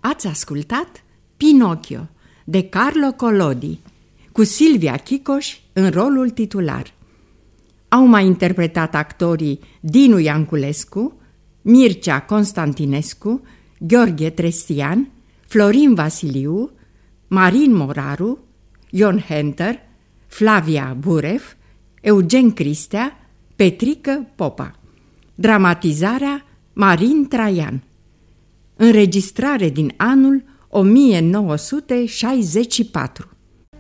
Ați ascultat Pinocchio de Carlo Collodi, cu Silvia Chicoș în rolul titular. Au mai interpretat actorii Dinu Ianculescu, Mircea Constantinescu, Gheorghe Trestian, Florin Vasiliu, Marin Moraru, Ion Henter, Flavia Burev, Eugen Cristea, Petrică Popa. Dramatizarea Marin Traian. Înregistrare din anul 1964.